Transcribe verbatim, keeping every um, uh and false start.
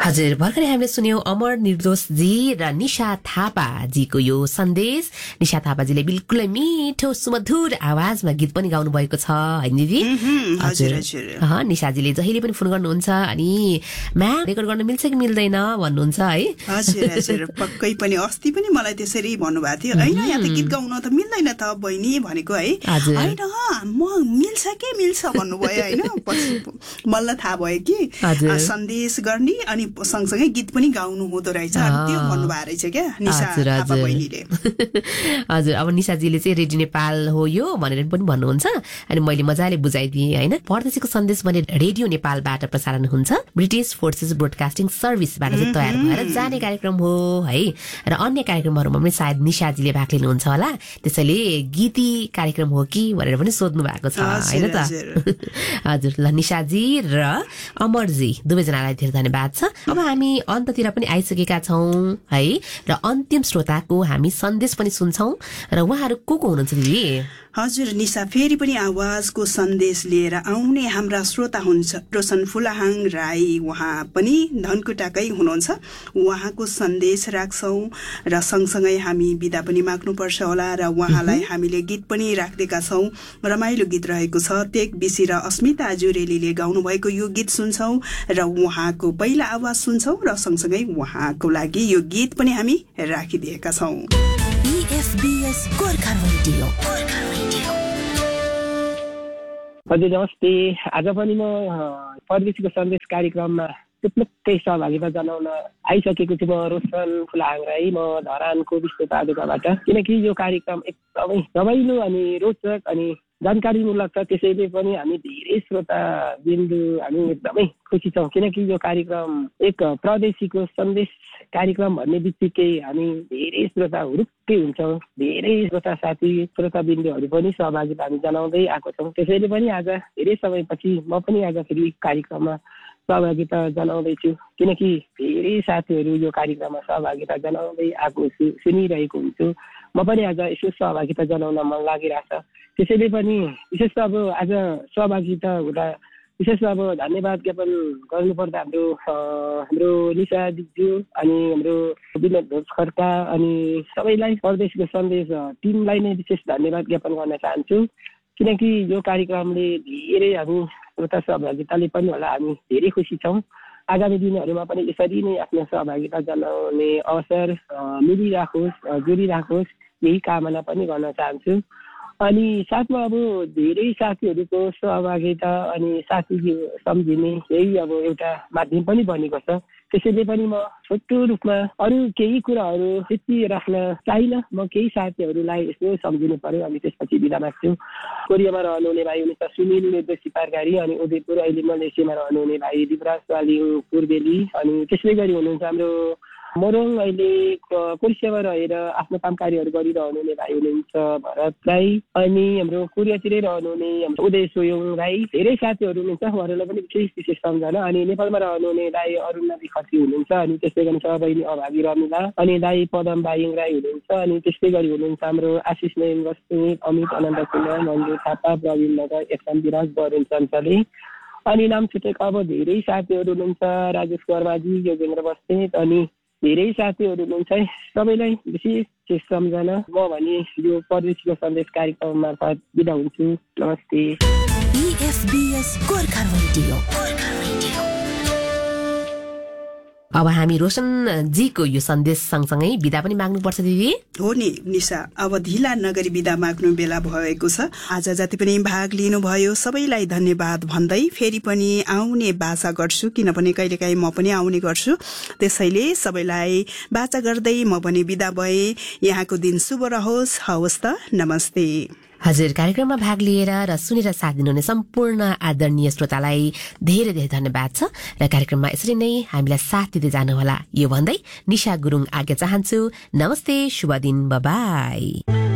हजुर, भर्खरै हामीले सुन्यौं अमर निर्दोष जी र निशा थापा जीको यो सन्देश। निशा थापाजीले बिल्कुलै मिठो सुमधुर आवाजमा गीत पनि गाउनु भएको छ हैन दिदी? हजुर हजुर। ह निशाजीले जहिले पनि फोन गर्नुहुन्छ अनि म्या रेकर्ड गर्न मिल्छ कि मिल्दैन भन्नुहुन्छ है? हजुर हजुर, पक्कै पनि अस्ति पनि मलाई त्यसरी भन्नुभएको थियो हैन, यहाँ त गीत गाउन त मिल्दैन त बहिनी भनेको है। हैन म मिल्छ के मिल्छ भन्नुभयो हैन। पछि मल्ल थाहा भयो कि सन्देश गर्ने अनि सँगसँगै गीत पनि गाउनु हुँदो रहेछ, त्यो भन्नुभएको रहेछ क्या निशा थापा बहिनीले। हजुर, अब निशाजीले चाहिँ रेडियो नेपाल हो यो भनेर पनि भन्नुहुन्छ अनि मैले मजाले बुझाइदिएँ हैन। परदेशीको सन्देश भने रेडियो नेपालबाट प्रसारण हुन्छ, ब्रिटिश फोर्सेस ब्रोडकास्टिङ सर्भिसबाट चाहिँ तयार भएर जाने कार्यक्रम हो है। र अन्य कार्यक्रमहरूमा पनि सायद निशाजीले भाग लिनुहुन्छ होला, त्यसैले गीती कार्यक्रम हो कि भनेर पनि सोध्नु भएको छ हैन त? हजुर, ल निशाजी र अमरजी दुवैजनालाई धेरै धन्यवाद छ। अब हामी अन्ततिर पनि आइसकेका छौं है र अन्तिम श्रोताको हामी सन्देश पनि सुन्छौं र उहाँहरू को को हुनुहुन्छ दिदी? हजुर निशा, फेरि पनि आवाजको सन्देश लिएर आउने हाम्रा श्रोता हुन्छ रोशन फुलाहाङ राई, उहाँ पनि धनकुटाकै हुनुहुन्छ। उहाँको सन्देश राख्छौं र सँगसँगै हामी बिदा पनि माग्नुपर्छ होला र उहाँलाई हामीले गीत पनि राख्देका छौं। रमाइलो गीत रहेको छ, टेक बिसी र अस्मिता जुरेलीले गाउनु भएको यो गीत सुन्छौं र उहाँको पहिला आवाज सुन्छौं र सँगसँगै उहाँको लागि यो गीत पनि हामी राखिदिएका छौं। हजुर नमस्ते, आज पनि म परदेशीको सन्देश कार्यक्रममा टुप्लुक्कै सहभागिता जनाउन आइसकेको छु। म रोशन फुलाहाङ राई, म धरानको विश्व तालुकाबाट। किनकि यो कार्यक्रम एकदमै रमाइलो अनि रोचक अनि जानकारीमूलक छ, त्यसैले पनि हामी धेरै श्रोता बिन्दु हामी एकदमै खुसी छौँ। किनकि यो कार्यक्रम एक परदेशीको सन्देश कार्यक्रम भन्ने बित्तिकै हामी धेरै श्रोता हुरुक्कै हुन्छौँ, धेरै श्रोता साथी श्रोता बिन्दुहरू पनि सहभागिता हामी जनाउँदै आएको छौँ। त्यसैले पनि आज धेरै समयपछि म पनि आज फेरि कार्यक्रममा सहभागिता जनाउँदैछु, किनकि धेरै साथीहरू यो कार्यक्रममा सहभागिता जनाउँदै आएको छु, सुनिरहेको हुन्छु। म पनि आज यसो सहभागिता जनाउन मन लागिरहेछ। त्यसैले पनि विशेष अब आज सहभागिता हुँदा विशेष अब धन्यवाद ज्ञापन गर्नुपर्दा हाम्रो हाम्रो निशा दिज्यू अनि हाम्रो विनोद भोज खड्का अनि सबैलाई परदेशीको सन्देश टिमलाई नै विशेष धन्यवाद ज्ञापन गर्न चाहन्छु। किनकि यो कार्यक्रमले धेरै हामी श्रोता सहभागिताले पनि होला हामी धेरै खुसी छौँ। आगामी दिनहरूमा पनि यसरी नै आफ्नो सहभागिता जनाउने अवसर मिलिराखोस्, जोडिराखोस्, यही कामना पनि गर्न चाहन्छु। अनि साथमा अब धेरै साथीहरूको सहभागिता अनि साथी सम्झिने यही अब एउटा माध्यम पनि बनेको छ। त्यसैले पनि म छोटो रूपमा अरू केही कुराहरू त्यति राख्न चाहिनँ। म केही साथीहरूलाई यसो सम्झिनु पर्यो अनि त्यसपछि बिदा माग्छु। कोरियामा रहनुहुने भाइ हुनुहुन्छ सुनिल निर्दोषी पारगारी अनि उदयपुर अहिले मलेसियामा रहनुहुने भाइ दिवराज स्वालिङ पूर्वेली अनि त्यसै गरी हुनुहुन्छ हाम्रो मोरङ अहिले कोरियामा रहेर आफ्नो काम कार्यहरू गरिरहनु हुने भाइ हुनुहुन्छ भरत राई अनि हाम्रो कोरियातिरै रहनुहुने हाम्रो उदय सोयोङ राई, धेरै साथीहरू हुनुहुन्छ, उहाँहरूलाई पनि विशेष विशेष सम्झना। अनि नेपालमा रहनुहुने दाई अरुणा खत्री हुनुहुन्छ अनि त्यस्तै गरी सबैले अभागी रमिला अनि दाई पदम बाइङ राई हुनुहुन्छ अनि त्यस्तै गरी हुनुहुन्छ हाम्रो आशिष नयन बस्नेत, अमित अनन्त कुमार, मन्जु थापा, प्रवीण नगर, एक्सम विराज, वरुण चञ्चले अनि नाम छुटेका अब धेरै साथीहरू हुनुहुन्छ, राजेश कर्माजी, योगेन्द्र बस्नेत अनि धेरै साथीहरू हुनुहुन्छ। सबैलाई विशेष विशेष सम्झना। म भने यो परदेशीको सन्देश कार्यक्रम मार्फत बिदा हुन्छु। नमस्ते। अब हामी रोशन जीको यो सन्देश सँगसँगै बिदा पनि माग्नुपर्छ दिदी? हो नि निशा, अब ढिला नगरी बिदा माग्नु बेला भएको छ। आज जति पनि भाग लिनुभयो सबैलाई धन्यवाद भन्दै फेरि पनि आउने बाचा गर्छु, किनभने कहिलेकाहीँ म पनि आउने गर्छु। त्यसैले सबैलाई बाचा गर्दै म पनि बिदा भए। यहाँको दिन शुभ रहोस्। हवस् त, नमस्ते। हजुर, कार्यक्रममा भाग लिएर र सुनेर साथ दिनुहुने सम्पूर्ण आदरणीय श्रोतालाई धेरै धेरै धन्यवाद छ र कार्यक्रममा यसरी नै हामीलाई साथ दिँदै जानुहोला यो भन्दै निशा गुरुङ आज्ञा चाहन्छु। नमस्ते, शुभ दिन, बाइ बाइ।